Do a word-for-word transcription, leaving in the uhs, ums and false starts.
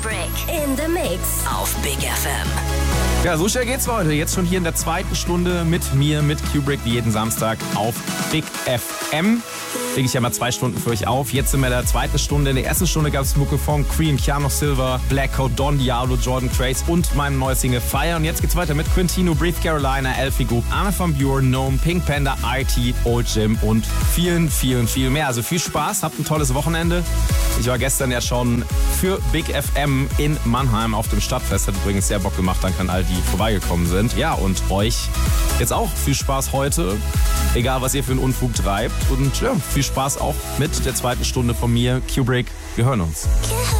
Kubrick in the Mix auf Big F M. Ja, so schnell geht's heute. Jetzt schon hier in der zweiten Stunde mit mir, mit Kubrick, wie jeden Samstag auf Big F M. Lege ich ja mal zwei Stunden für euch auf. Jetzt sind wir in der zweiten Stunde. In der ersten Stunde gab es Mucke von Cream, Keanu Silver, Blackout, Don Diablo, Jordan Trace und mein neues Single Fire. Und jetzt geht's weiter mit Quintino, Breathe Carolina, Elfie Group, Arne van Buuren, Gnome, Pink Panda, I T, Old Jim und vielen, vielen, viel mehr. Also viel Spaß, habt ein tolles Wochenende. Ich war gestern ja schon für Big F M in Mannheim auf dem Stadtfest. Hat übrigens sehr Bock gemacht, danke an all die vorbeigekommen sind. Ja, und euch jetzt auch viel Spaß heute, egal was ihr für einen Unfug treibt. Und ja, viel Spaß auch mit der zweiten Stunde von mir, Kubrick. Wir hören uns.